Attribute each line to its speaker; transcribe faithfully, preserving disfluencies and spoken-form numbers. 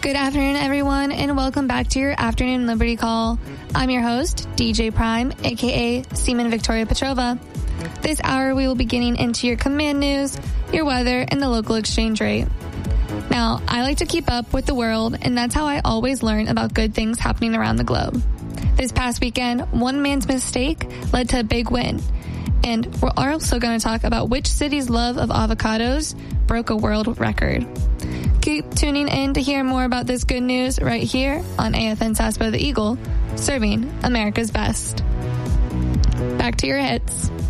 Speaker 1: Good afternoon, everyone, and welcome back to your Afternoon Liberty Call. I'm your host, D J Prime, aka Seaman Victoria Petrova. This hour, we will be getting into your command news, your weather, and the local exchange rate. Now, I like to keep up with the world, and that's how I always learn about good things happening around the globe. This past weekend, one man's mistake led to a big win. And we're also going to talk about which city's love of avocados broke a world record. Keep tuning in to hear more about this good news right here on A F N Saspo the Eagle, serving America's best. Back to your hits.